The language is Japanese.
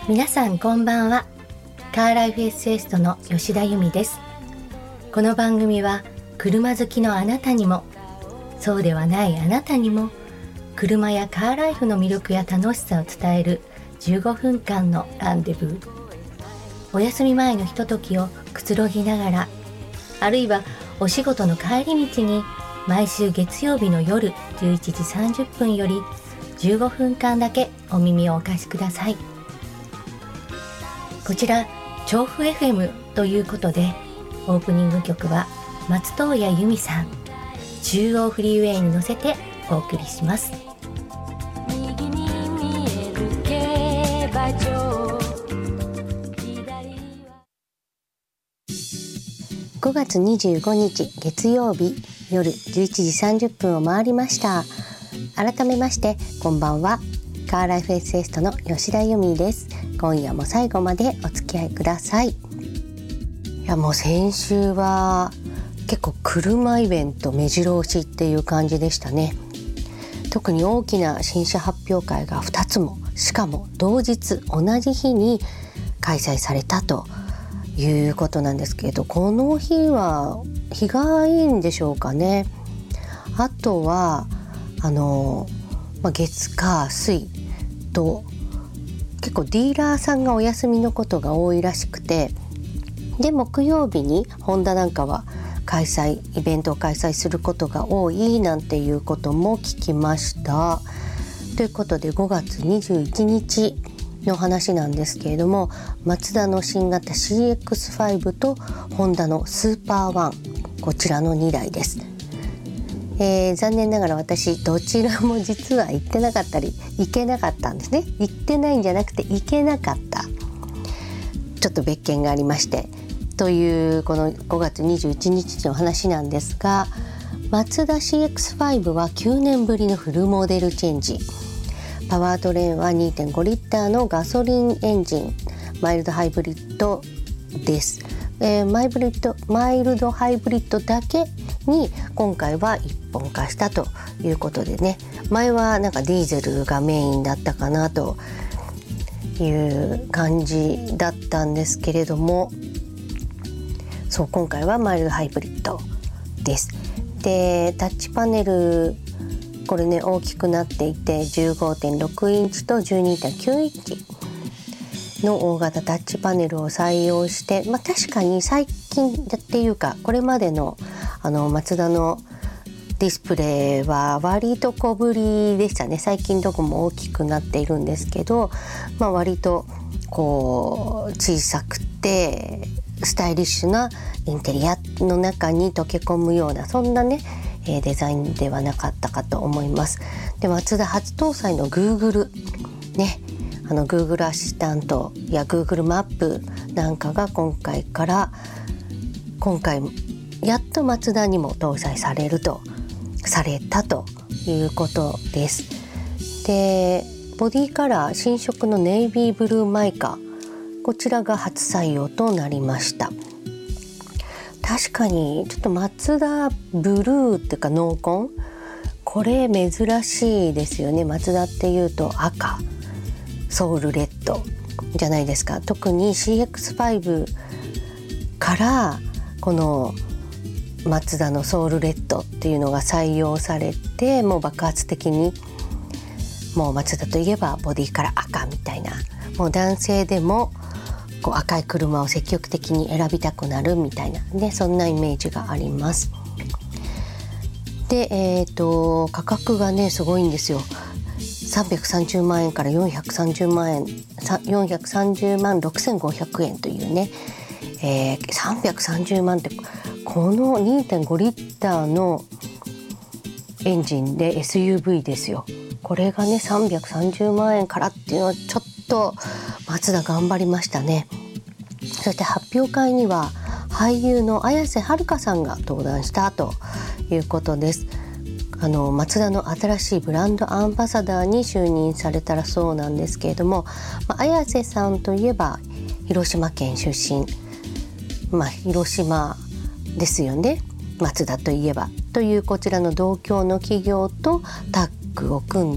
皆さんこんばんは。カーライフエッセイストの吉田由美です。この番組は車好きのあなたにも、そうではないあなたにも、車やカーライフの魅力や楽しさを伝える15分間のランデブー。お休み前のひとときをくつろぎながら、あるいはお仕事の帰り道に、毎週月曜日の夜11時30分より15分間だけお耳をお貸しください。こちら調布 FM ということで、オープニング曲は松任谷由実さん、中央フリーウェイに乗せてお送りします。 右に見える競馬場、 5月25日月曜日夜11時30分を回りました。改めましてこんばんは。カーライフエッセイストの吉田由美です。今夜も最後までお付き合いください。いや、もう先週は結構車イベント目白押しっていう感じでしたね。特に大きな新車発表会が2つも、しかも同日同じ日に開催されたということなんですけど、この日は日がいいんでしょうかね。あとは月火水と結構ディーラーさんがお休みのことが多いらしくて、で木曜日にホンダなんかはイベントを開催することが多いなんていうことも聞きました。ということで5月21日の話なんですけれども、マツダの新型 CX5 とホンダのスーパーワン、こちらの2台です。残念ながら私どちらも実は行ってなかったり行けなかったんですね。行ってないんじゃなくて行けなかった、ちょっと別件がありまして、というこの5月21日の話なんですが、マツダ CX5 は9年ぶりのフルモデルチェンジ。パワートレーンは 2.5 リッターのガソリンエンジン、マイルドハイブリッドです。マイルドハイブリッドだけに今回は一本化したということでね、前はなんかディーゼルがメインだったかなという感じだったんですけれども、そう今回はマイルドハイブリッドです。でタッチパネルこれね大きくなっていて 15.6 インチと 12.9 インチの大型タッチパネルを採用して、確かに最近っていうかこれまでのマツダのディスプレイは割と小ぶりでしたね。最近どこも大きくなっているんですけど、割とこう小さくてスタイリッシュなインテリアの中に溶け込むような、そんなねデザインではなかったかと思います。でマツダ初搭載の Google ね、Google アシスタントや Google マップなんかが今回やっとマツダにも搭載されたということです。でボディカラー新色のネイビーブルーマイカ、こちらが初採用となりました。確かにちょっとマツダブルーっていうか濃紺、これ珍しいですよね。マツダっていうと赤、ソウルレッドじゃないですか。特に CX5 からこのマツダのソウルレッドっていうのが採用されて、もう爆発的にもうマツダといえばボディから赤みたいな、もう男性でもこう赤い車を積極的に選びたくなるみたいなね、そんなイメージがあります。で価格がねすごいんですよ。330万円から430万6500円というね、330万ってこの 2.5 リッターのエンジンで SUV ですよ。これがね330万円からっていうのはちょっとマツダ頑張りましたね。そして発表会には俳優の綾瀬はるかさんが登壇したということです。マツダの新しいブランドアンバサダーに就任されたらそうなんですけれども、綾瀬さんといえば広島県出身、広島ですよね、マツダといえばというこちらの同郷の企業とタッグを組ん